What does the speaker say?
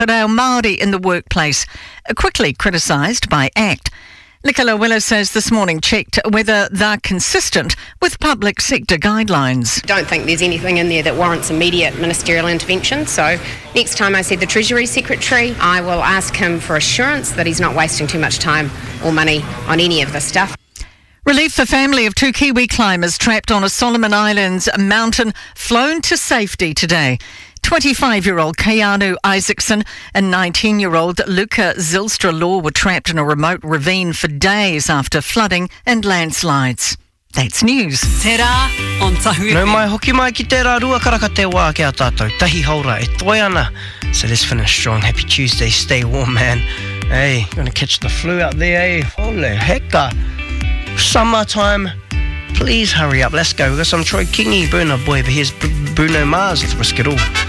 Reo Māori in the workplace, quickly criticised by ACT. Nicola Willer says this morning checked whether they're consistent with public sector guidelines. I don't think there's anything in there that warrants immediate ministerial intervention, so next time I see the Treasury Secretary, I will ask him for assurance that he's not wasting too much time or money on any of this stuff. Relief for family of 2 Kiwi climbers trapped on a Solomon Islands mountain flown to safety today. 25-year-old Keanu Isaacson and 19-year-old Luca Zylstra-Law were trapped in a remote ravine for days after flooding and landslides. That's news. Te rā on Tahu. No mai hoki mai ki te rā rua karaka te wā ke a tātou. Tahi haura e toi ana. So let's finish strong. Happy Tuesday. Stay warm, man. Hey, gonna catch the flu out there, eh? Holy hecka. Summertime. Please hurry up. Let's go. We've got some Troy Kingi Burner boy, but here's Bruno Mars. Let's risk it all.